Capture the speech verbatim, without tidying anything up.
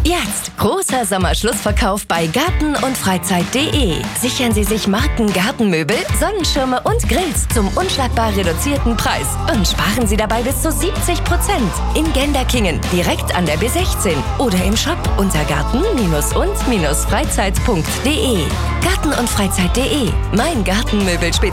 Jetzt großer Sommerschlussverkauf bei Garten und Freizeit punkt de. Sichern Sie sich Marken Gartenmöbel, Sonnenschirme und Grills zum unschlagbar reduzierten Preis und sparen Sie dabei bis zu siebzig Prozent. In Genderkingen, direkt an der B sechzehn oder im Shop unter garten- und- freizeit punkt de. Garten und Freizeit punkt de. Mein Gartenmöbel